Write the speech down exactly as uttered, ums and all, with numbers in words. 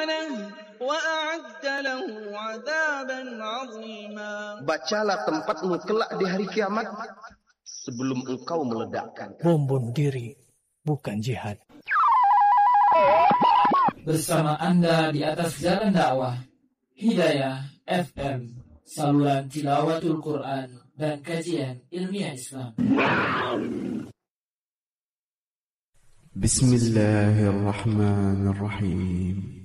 Bacalah tempatmu kelak di hari kiamat sebelum engkau meledakkan. Bom bunuh diri bukan jihad. Bersama Anda di atas jalan dakwah Hidayah F M, saluran tilawatul Quran dan kajian ilmiah Islam. Bismillahirrahmanirrahim.